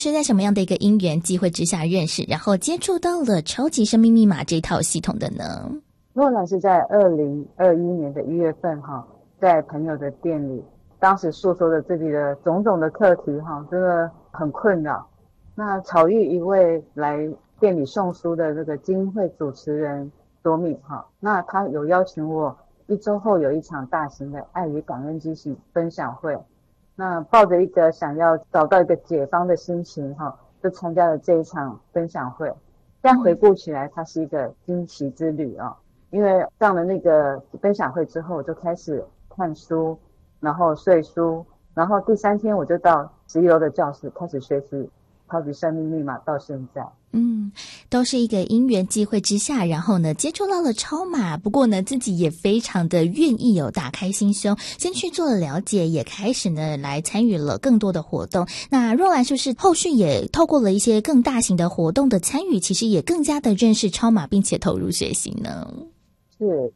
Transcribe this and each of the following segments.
是在什么样的一个因缘机会之下认识，然后接触到了超级生命密码这套系统的呢？ 诺兰是在2021年的1月份在朋友的店里，当时诉说着自己的种种的课题真的很困扰。那巧遇一位来店里送书的这个基金会主持人多米那他有邀请我1周后有一场大型的爱与感恩知识分享会。那抱着一个想要找到一个解方的心情就参加了这一场分享会。现在回顾起来，它是一个惊奇之旅因为上了那个分享会之后，我就开始看书，然后睡书，然后第3天我就到11楼的教室开始学习超级生命密码，到现在。 都是一个因缘际会之下，然后呢接触到了超码，不过呢自己也非常的愿意打开心胸，先去做了了解，也开始呢来参与了更多的活动。那若兰是不是后续也透过了一些更大型的活动的参与，其实也更加的认识超码，并且投入学习呢？ 是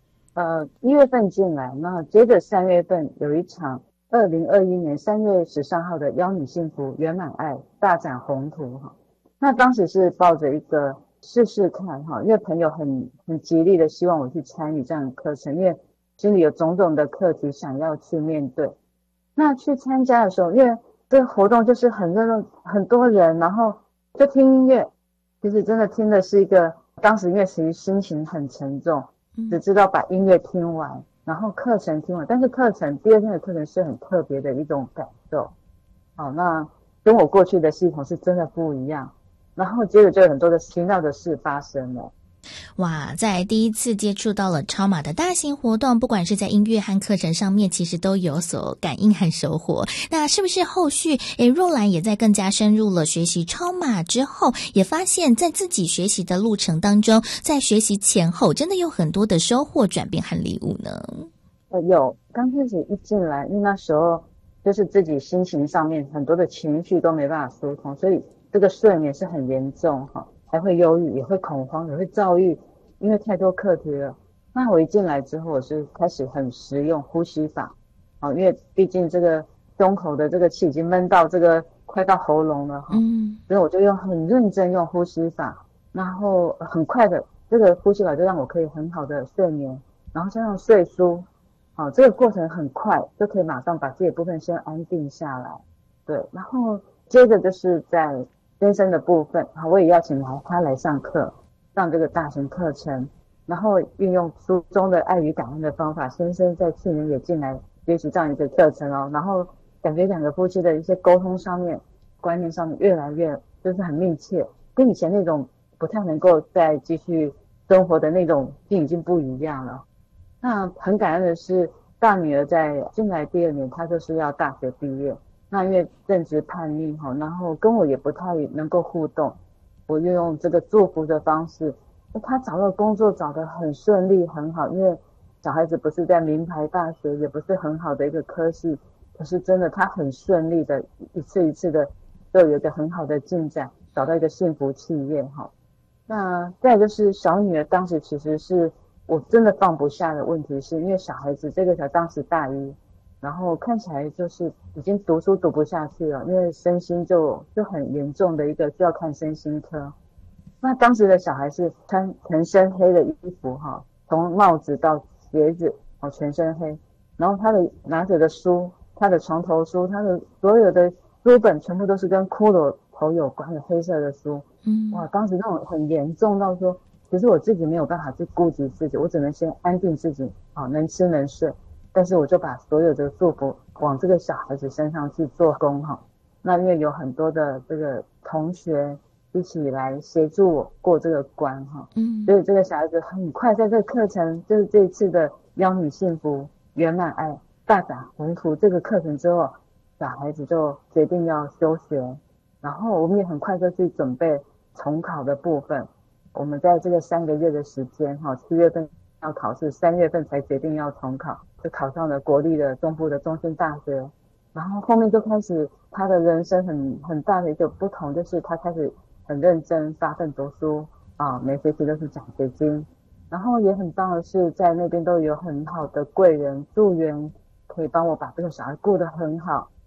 1月份进来，那接着3月份有一场2021年3月13号的邀你幸福圆满爱大展宏图那当时是抱着一个试试看因为朋友很极力的希望我去参与这样的课程，因为心里有种种的课题想要去面对。那去参加的时候，因为这个活动就是很热闹，很多人，然后就听音乐，其实真的听的是一个，当时因为其实心情很沉重，只知道把音乐听完，然后课程听完，但是第二天的课程是很特别的一种感受。那跟我过去的系统是真的不一样。然后接着就有很多的奇妙的事发生了。 哇，在第一次接触到了超码的大型活动，不管是在音乐和课程上面，其实都有所感应和收获。那是不是后续若兰也在更加深入了学习超码之后，也发现在自己学习的路程当中，在学习前后真的有很多的收获、转变和礼物呢？ 有，刚开始一进来，因为那时候就是自己心情上面很多的情绪都没办法疏通，所以这个睡眠是很严重还会忧郁，也会恐慌，也会躁郁，因为太多课题了。那我一进来之后，我是开始很实用呼吸法因为毕竟这个胸口的这个气已经闷到这个快到喉咙了所以我就很认真用呼吸法，然后很快的这个呼吸法就让我可以很好的睡眠，然后加上睡书这个过程很快，就可以马上把这一部分先安定下来。对，然后接着就是在先生的部分我也邀请他来上课，上这个大型课程，然后运用书中的爱与感恩的方法，先生在去年也进来学习这样一个课程然后感觉两个夫妻的一些沟通上面观念上面越来越就是很密切，跟以前那种不太能够再继续生活的那种就已经不一样了。那很感恩的是，大女儿在进来第2年，她就是要大学毕业。那因为正值叛逆然后跟我也不太能够互动，我就用这个祝福的方式，她找到工作找得很顺利很好，因为小孩子不是在名牌大学，也不是很好的一个科系，可是真的她很顺利的一次一次的都有一个很好的进展，找到一个幸福企业那再来就是小女儿，当时其实是我真的放不下的问题，是因为小孩子这个才当时大1，然后看起来就是已经读书读不下去了，因为身心就很严重的一个需要看身心科。那当时的小孩是穿全身黑的衣服从帽子到鞋子全身黑，然后他的拿着的书，他的床头书，他的所有的书本全部都是跟骷髅头有关的黑色的书。哇，当时那种很严重到说，其实我自己没有办法去顾及自己，我只能先安定自己能吃能睡，但是我就把所有的祝福往这个小孩子身上去做工那因为有很多的这个同学一起来协助我过这个关所以这个小孩子很快在这个课程，就是这一次的邀你幸福圆满爱大展宏图这个课程之后，小孩子就决定要休学，然后我们也很快就去准备重考的部分。我们在这个3个月的时间7月份要考试，3月份才决定要重考，就考上了国立的中部的中心大学。然后后面就开始他的人生很大的一个不同，就是他开始很认真发奋读书每学期都是奖学金。然后也很棒的是，在那边都有很好的贵人助缘，可以帮我把这个小孩顾得很好。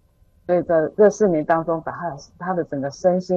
所以在这4年当中，把他的整个身心